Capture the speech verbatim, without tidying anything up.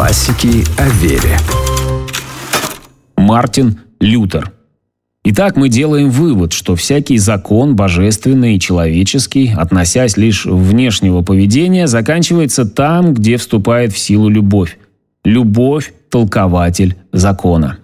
Классики о вере. Мартин Лютер. Итак, мы делаем вывод, что всякий закон, божественный и человеческий, относясь лишь внешнего поведения, заканчивается там, где вступает в силу любовь. Любовь – толкователь закона.